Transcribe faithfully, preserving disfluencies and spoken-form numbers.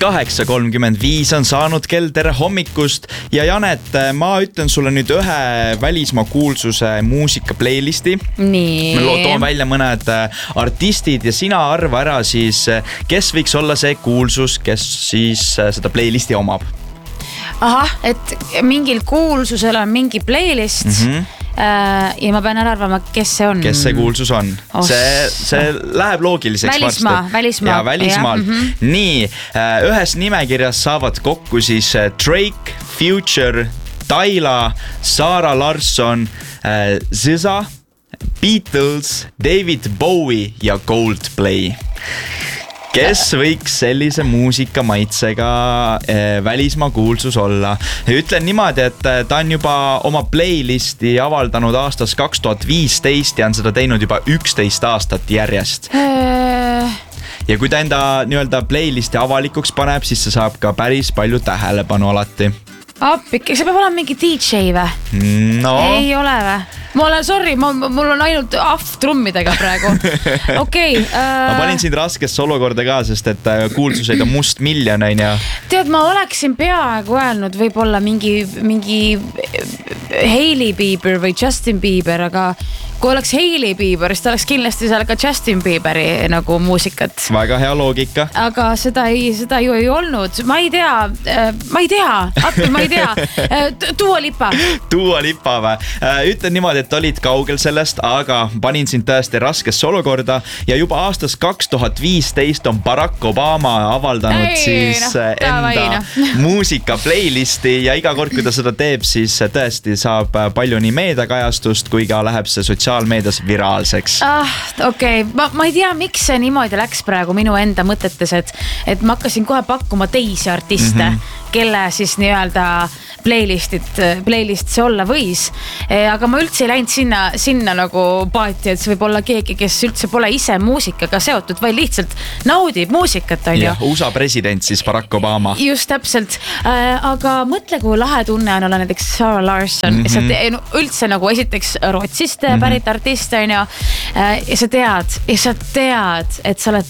kaheksa kolmkümmend viis on saanud kell, tere hommikust ja Janet, ma ütlen sulle nüüd ühe välismaa kuulsuse muusika playlisti. Nii. Ma toon välja mõned artistid ja sina arva ära siis, kes võiks olla see kuulsus, kes siis seda playlisti omab. Ahah, et mingil kuulsusel on mingi playlist mm-hmm. ja ma pean ära arvama, kes see on. Kes see kuulsus on. Oh. See, see läheb loogiliseks välismaa, varsti. Välismaa. Ja välismaal. Mm-hmm. Nii, ühes nimekirjas saavad kokku siis Drake, Future, Tyla, Sarah Larson, Z Z A, Beatles, David Bowie ja Coldplay. Kes võiks sellise muusika maitsega välismaa kuulsus olla? Ütlen niimoodi, et ta on juba oma playlisti avaldanud aastas kaks tuhat viisteist ja on seda teinud juba üksteist aastat järjest. Ja kui ta enda nii-öelda playlisti avalikuks paneb, siis see saab ka päris palju tähelepanu alati. Appik, see peab olema mingi D J või? No. Ei ole või? Ma olen, sorry, ma, mul on ainult ahv trummidega praegu. Okei. Okay, uh... ma panin sind raskesse olukorda ka, sest et kuulsuseid on must miljonein ja... Tead, ma oleksin peaaegu öelnud võib-olla mingi, mingi Hailey Bieber või Justin Bieber, aga kui oleks Hailey Bieber, siis ta oleks kindlasti seal ka Justin Bieberi nagu muusikat. Väga hea loogika. Aga seda, ei, seda ju ei olnud. Ma ei tea, ma ei tea, appi, ma ei tea. Dua Lipa. Dua Lipa või? Ütlen niimoodi, et olid kaugel sellest, aga panin sind tõesti raskesse olukorda ja juba aastast kaks tuhat viisteist on Barack Obama avaldanud ei, siis no, enda muusika playlisti ja iga kord, kui ta seda teeb, siis tõesti saab palju nii meediakajastust, kui ka läheb see sotsiaalmeedias viraalseks. Ah, okei, okay. ma, ma ei tea, miks see niimoodi läks praegu minu enda mõtetes, et, et ma hakkasin kohe pakkuma teisi artiste, mm-hmm. kelle siis nii-öelda playlistit, playlist see olla võis. Aga ma üldse ei läinud sinna, sinna nagu paati, et see võib olla keegi, kes üldse pole ise muusikaga seotud, vaid lihtsalt naudib muusikat, on ju. Ja, U S A president siis Barack Obama. Just täpselt. Aga mõtle, kui lahe tunne on olla näiteks Sarah Larson. Mm-hmm. Sa te, no, üldse nagu esiteks Rootsist mm-hmm. pärit artist, on ju. Ja sa tead, ja sa tead, et sa oled